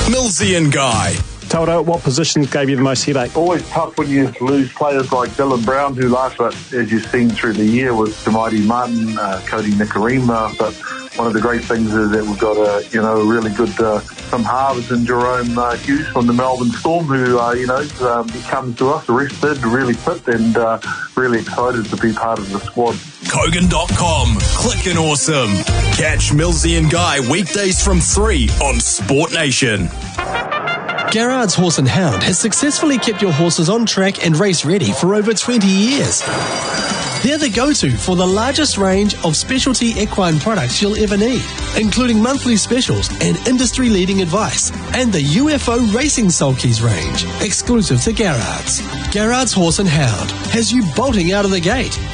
Millsy and Guy. Taldo, what positions gave you the most headache? Always tough when you lose players like Dylan Brown, who last night, as you've seen through the year, was Tamaiti Martin, Cody Nikarima. But one of the great things is that we've got a really good some halves in Jerome Hughes from the Melbourne Storm, who he comes to us rested, really fit, and really excited to be part of the squad. Kogan.com. Clickin' awesome. Catch Millsy and Guy weekdays from 3 on Sport Nation. Garrard's Horse and Hound has successfully kept your horses on track and race ready for over 20 years. They're the go-to for the largest range of specialty equine products you'll ever need, including monthly specials and industry-leading advice, and the UFO Racing Sulkies range, exclusive to Garrard's. Garrard's Horse and Hound has you bolting out of the gate.